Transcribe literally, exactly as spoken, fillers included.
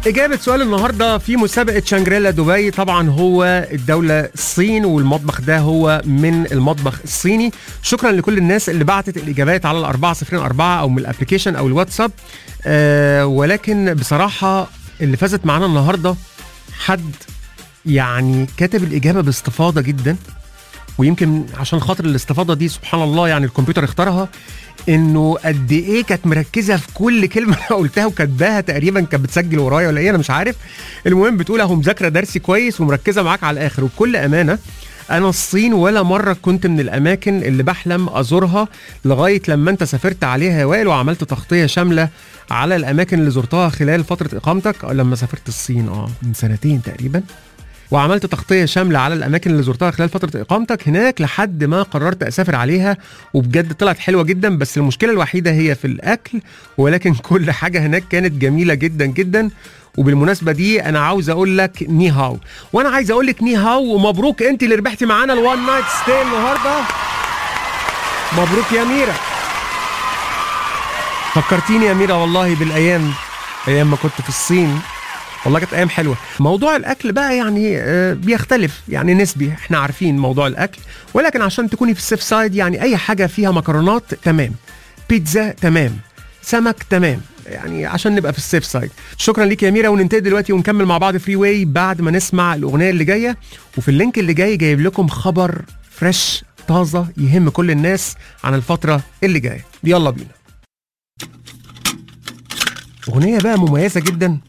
إجابة سؤال النهاردة في مسابقة شانجريلا دبي طبعا هو الدولة الصين، والمطبخ ده هو من المطبخ الصيني. شكرا لكل الناس اللي بعتت الإجابات على الأربعة صفرين أربعة أو من الابليكيشن أو الواتساب. آه ولكن بصراحة اللي فازت معانا النهاردة حد يعني كاتب الإجابة باستفاضة جدا، ويمكن عشان خاطر الاستفاضة دي سبحان الله يعني الكمبيوتر اختارها، انه قد ايه كانت مركزه في كل كلمه انا قلتها وكاتباها، تقريبا كانت بتسجل ورايا ولا ايه انا مش عارف. المهم بتقول اهو مذاكره درسي كويس ومركزه معاك على الاخر. وبكل امانه انا الصين ولا مره كنت من الاماكن اللي بحلم ازورها لغايه لما انت سافرت عليها يا وائل، وعملت تغطيه شامله على الاماكن اللي زرتها خلال فتره اقامتك. لما سافرت الصين اه من سنتين تقريبا، وعملت تغطية شاملة على الأماكن اللي زرتها خلال فترة إقامتك هناك لحد ما قررت أسافر عليها، وبجد طلعت حلوة جدا. بس المشكلة الوحيدة هي في الأكل، ولكن كل حاجة هناك كانت جميلة جدا جدا. وبالمناسبة دي أنا عاوز أقول لك ني هاو، وأنا عايز أقول لك ني هاو، ومبروك أنت اللي ربحتي معانا الوان نايت ستي النهاردة. مبروك يا ميرا، فكرتيني يا ميرا والله بالأيام، أيام ما كنت في الصين، والله كانت ايام حلوه. موضوع الاكل بقى يعني آه بيختلف يعني نسبي، احنا عارفين موضوع الاكل، ولكن عشان تكوني في السيف سايد يعني اي حاجه فيها مكرونات تمام، بيتزا تمام، سمك تمام، يعني عشان نبقى في السيف سايد. شكرا ليك يا ميرا، وننتهي دلوقتي ونكمل مع بعض فري واي بعد ما نسمع الاغنيه اللي جايه. وفي اللينك اللي جاي جايب لكم خبر فريش طازه يهم كل الناس عن الفتره اللي جايه. يلا بينا. اغنيه بقى مميزه جدا